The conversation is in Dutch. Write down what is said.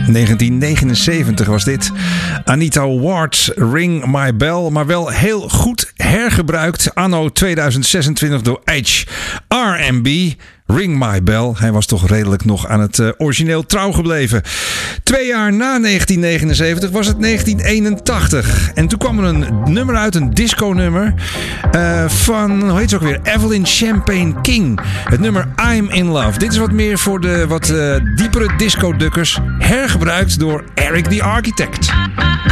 1979 was dit. Anita Ward, Ring My Bell. Maar wel heel goed hergebruikt anno 2026 door Edge. R&B, Ring My Bell. Hij was toch redelijk nog aan het origineel trouw gebleven. 2 jaar na 1979 was het 1981. En toen kwam er een nummer uit, een disco-nummer. Van, hoe heet ze ook weer? Evelyn Champagne King. Het nummer I'm in Love. Dit is wat meer voor de wat diepere disco-dukkers. Hergebruikt door Eric the Architect.